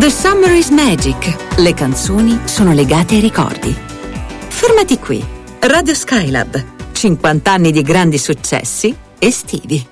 The Summer is Magic. Le canzoni sono legate ai ricordi. Fermati qui. Radio Skylab. 50 anni di grandi successi estivi.